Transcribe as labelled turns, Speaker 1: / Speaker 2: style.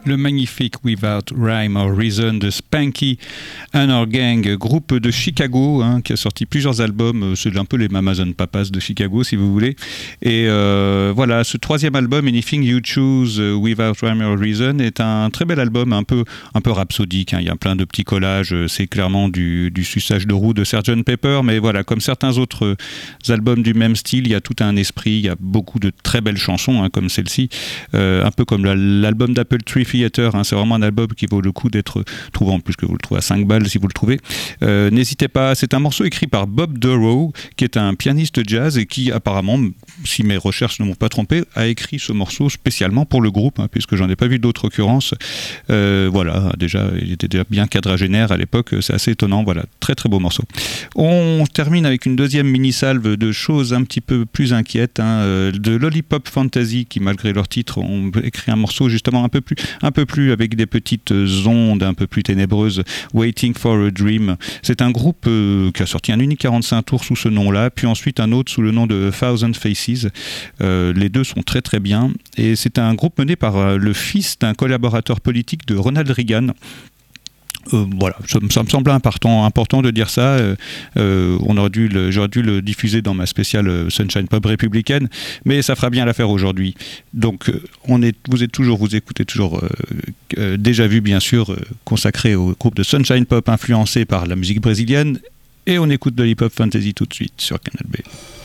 Speaker 1: le magnifique Without Rhyme or Reason de Spanky and Our Gang, groupe de Chicago qui a sorti plusieurs albums. C'est un peu les Mamas and Papas de Chicago si vous voulez. Et voilà, ce troisième album, Anything You Choose Without Rhyme or Reason, est un très bel album, un peu rhapsodique. Il y a plein de petits collages. C'est clairement du suçage de roue de Sgt Pepper, mais voilà, comme certains autres albums du même style, il y a tout un esprit. Il y a beaucoup de très belles chansons comme celle-ci, un peu comme l'album d'Apple Tree Theater. C'est vraiment un album qui vaut le coup d'être trouvé, en plus que vous le trouvez à 5 balles si vous le trouvez. N'hésitez pas, c'est un morceau écrit par Bob Dorough, qui est un pianiste jazz et qui apparemment, si mes recherches ne m'ont pas trompé, a écrit ce morceau spécialement pour le groupe, puisque j'en ai pas vu d'autres occurrences. Voilà, déjà, il était déjà bien quadragénaire à l'époque, c'est assez étonnant. Voilà, très très beau morceau. On termine avec une deuxième mini-salve de choses un petit peu plus inquiètes, de Lollipop Fantasy, qui malgré leur titre ont écrit un morceau justement un peu plus avec des petites ondes un peu plus ténébreuses, Waiting for a Dream. C'est un groupe qui a sorti un unique 45 tours sous ce nom-là, puis ensuite un autre sous le nom de Thousand Faces. Les deux sont très très bien, et c'est un groupe mené par le fils d'un collaborateur politique de Ronald Reagan. Voilà, ça me semble important de dire ça. J'aurais dû le diffuser dans ma spéciale Sunshine Pop républicaine, mais ça fera bien l'affaire aujourd'hui. Donc, vous écoutez toujours Déjà Vu, bien sûr, consacré au groupe de Sunshine Pop influencé par la musique brésilienne, et on écoute de l'hip-hop fantasy tout de suite sur Canal B.